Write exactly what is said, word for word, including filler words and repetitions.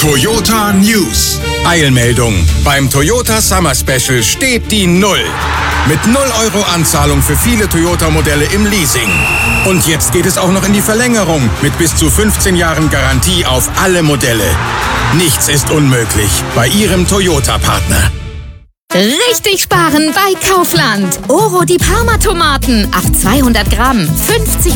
Toyota News. Eilmeldung. Beim Toyota Summer Special steht die Null. Mit null Euro Anzahlung für viele Toyota-Modelle im Leasing. Und jetzt geht es auch noch in die Verlängerung mit bis zu fünfzehn Jahren Garantie auf alle Modelle. Nichts ist unmöglich bei Ihrem Toyota-Partner. Richtig sparen bei Kaufland. Oro die Parma-Tomaten. Auf zweihundert Gramm fünfzig